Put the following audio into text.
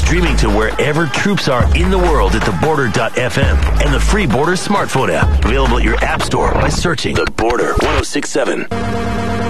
Streaming to wherever troops are in the world at theborder.fm and the free Border smartphone app. Available at your app store by searching The Border 1067.